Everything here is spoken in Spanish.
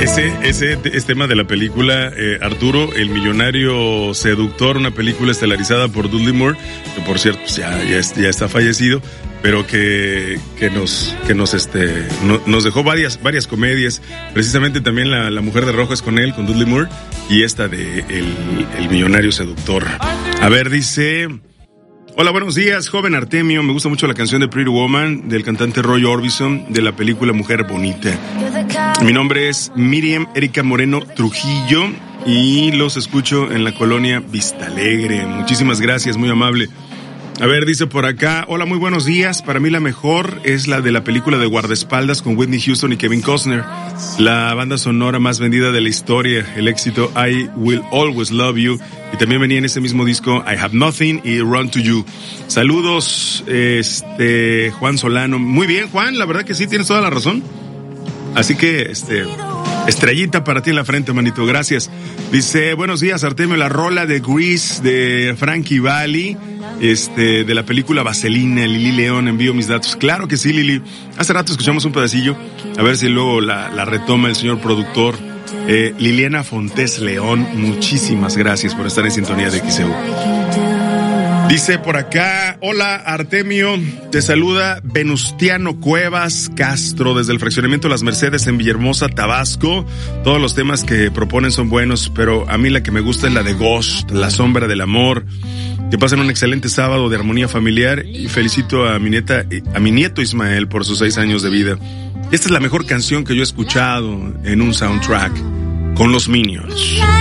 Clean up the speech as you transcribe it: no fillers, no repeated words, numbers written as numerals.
Ese es tema de la película Arturo, el millonario seductor, una película estelarizada por Dudley Moore, que por cierto pues ya está fallecido, pero que nos dejó varias comedias. Precisamente también la Mujer de Rojo es con él, con Dudley Moore, y esta de el millonario seductor. A ver, dice: hola, buenos días, joven Artemio. Me gusta mucho la canción de Pretty Woman del cantante Roy Orbison de la película Mujer Bonita. Mi nombre es Miriam Erika Moreno Trujillo y los escucho en la colonia Vistalegre. Muchísimas gracias, muy amable. A ver, dice por acá: hola, muy buenos días. Para mí la mejor es la de la película de Guardaespaldas con Whitney Houston y Kevin Costner. La banda sonora más vendida de la historia, el éxito I Will Always Love You. Y también venía en ese mismo disco I Have Nothing y Run to You. Saludos, Juan Solano. Muy bien, Juan, la verdad que sí, tienes toda la razón. Así que, estrellita para ti en la frente, manito, gracias. Dice: buenos días, Artemio, la rola de Grease de Frankie Valli, de la película Vaselina, Lili León, envío mis datos. Claro que sí, Lili. Hace rato escuchamos un pedacillo, a ver si luego la retoma el señor productor. Liliana Fontés León, muchísimas gracias por estar en sintonía de XEU. Dice por acá: hola Artemio, te saluda Venustiano Cuevas Castro desde el fraccionamiento Las Mercedes en Villahermosa, Tabasco. Todos los temas que proponen son buenos, pero a mí la que me gusta es la de Ghost, La Sombra del Amor. Que pasen un excelente sábado de armonía familiar y felicito a mi nieto Ismael por sus 6 años de vida. Esta es la mejor canción que yo he escuchado en un soundtrack con los Minions.